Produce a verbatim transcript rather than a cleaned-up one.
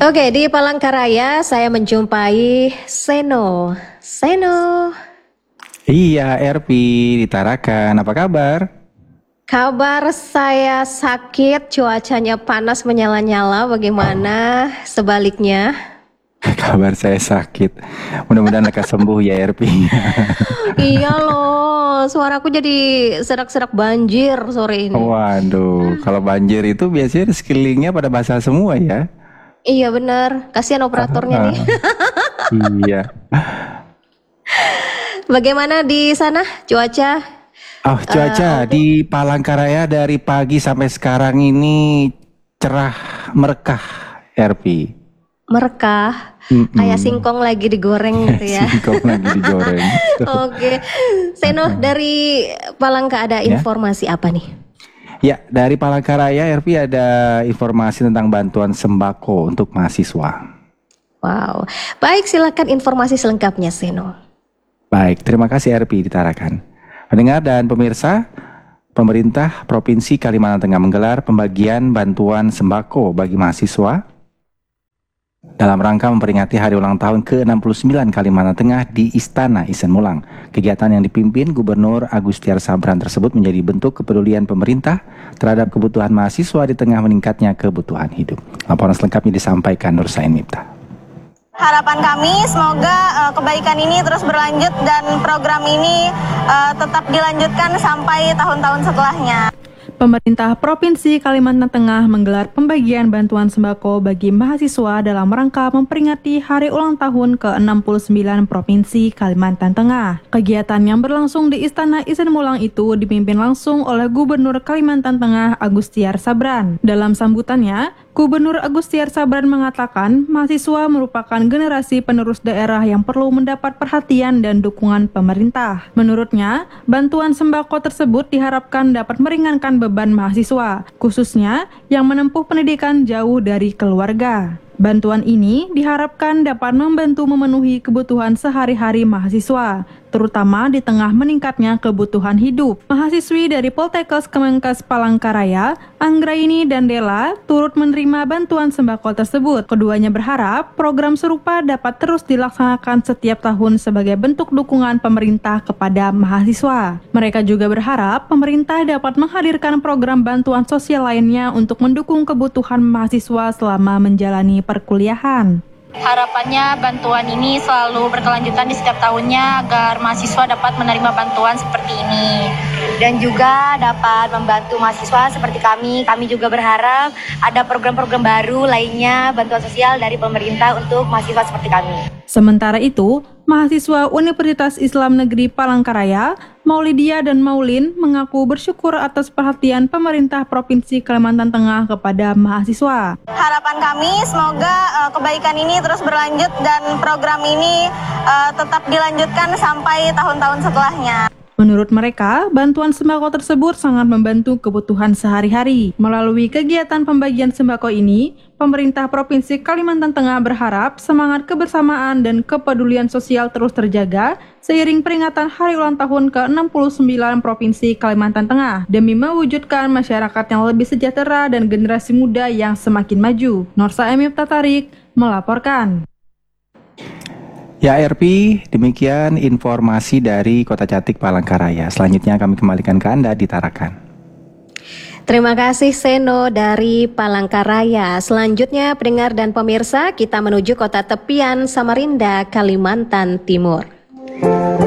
Oke, di Palangkaraya saya menjumpai Seno. Seno. Iya, R P di Tarakan. Apa kabar? Kabar saya sakit, cuacanya panas menyala-nyala. Bagaimana sebaliknya? Kabar saya sakit. Mudah-mudahan lekas sembuh ya, R P. Iya loh, suaraku jadi serak-serak banjir sore ini. Waduh, kalau banjir itu biasanya di sekelilingnya pada basah semua ya. Iya benar, kasihan operatornya nih. Iya. Bagaimana di sana cuaca? Oh, cuaca Eh, di Palangkaraya dari pagi sampai sekarang ini cerah merekah, R P. Merekah, Mm-mm. kayak singkong lagi digoreng gitu ya. Singkong lagi digoreng. Oke, Seno dari Palangka ada Ya. informasi apa nih? Ya, dari Palangkaraya R P ada informasi tentang bantuan sembako untuk mahasiswa. Wow, baik silakan informasi selengkapnya Seno. Baik, terima kasih R P ditarakan. Pendengar dan pemirsa, pemerintah Provinsi Kalimantan Tengah menggelar pembagian bantuan sembako bagi mahasiswa dalam rangka memperingati hari ulang tahun ke enam puluh sembilan Kalimantan Tengah di Istana Isen Mulang. Kegiatan yang dipimpin Gubernur Agustiar Sabran tersebut menjadi bentuk kepedulian pemerintah terhadap kebutuhan mahasiswa di tengah meningkatnya kebutuhan hidup. Laporan selengkapnya disampaikan Nur Sain Miftah. Harapan kami semoga uh, kebaikan ini terus berlanjut dan program ini uh, tetap dilanjutkan sampai tahun-tahun setelahnya. Pemerintah Provinsi Kalimantan Tengah menggelar pembagian bantuan sembako bagi mahasiswa dalam rangka memperingati hari ulang tahun ke enam puluh sembilan Provinsi Kalimantan Tengah. Kegiatan yang berlangsung di Istana Isen Mulang itu dipimpin langsung oleh Gubernur Kalimantan Tengah Agustiar Sabran. Dalam sambutannya, Gubernur Agustiar Sabran mengatakan mahasiswa merupakan generasi penerus daerah yang perlu mendapat perhatian dan dukungan pemerintah. Menurutnya, bantuan sembako tersebut diharapkan dapat meringankan beban mahasiswa, khususnya yang menempuh pendidikan jauh dari keluarga. Bantuan ini diharapkan dapat membantu memenuhi kebutuhan sehari-hari mahasiswa, terutama di tengah meningkatnya kebutuhan hidup. Mahasiswi dari Poltekkes Kemenkes Palangkaraya, Anggraini dan Dela, turut menerima bantuan sembako tersebut. Keduanya berharap program serupa dapat terus dilaksanakan setiap tahun sebagai bentuk dukungan pemerintah kepada mahasiswa. Mereka juga berharap pemerintah dapat menghadirkan program bantuan sosial lainnya untuk mendukung kebutuhan mahasiswa selama menjalani perkuliahan. Harapannya bantuan ini selalu berkelanjutan di setiap tahunnya agar mahasiswa dapat menerima bantuan seperti ini. Dan juga dapat membantu mahasiswa seperti kami. Kami juga berharap ada program-program baru lainnya bantuan sosial dari pemerintah untuk mahasiswa seperti kami. Sementara itu, mahasiswa Universitas Islam Negeri Palangkaraya, Maulidia dan Maulin mengaku bersyukur atas perhatian pemerintah Provinsi Kalimantan Tengah kepada mahasiswa. Harapan kami semoga uh, kebaikan ini terus berlanjut dan program ini uh, tetap dilanjutkan sampai tahun-tahun setelahnya. Menurut mereka, bantuan sembako tersebut sangat membantu kebutuhan sehari-hari. Melalui kegiatan pembagian sembako ini, pemerintah Provinsi Kalimantan Tengah berharap semangat kebersamaan dan kepedulian sosial terus terjaga seiring peringatan hari ulang tahun ke enam puluh sembilan Provinsi Kalimantan Tengah demi mewujudkan masyarakat yang lebih sejahtera dan generasi muda yang semakin maju. Nur Sain Miftah Tarik melaporkan. Ya R P, demikian informasi dari Kota Catik Palangkaraya. Selanjutnya kami kembalikan ke Anda di Tarakan. Terima kasih Seno dari Palangkaraya. Selanjutnya pendengar dan pemirsa kita menuju kota tepian Samarinda, Kalimantan Timur.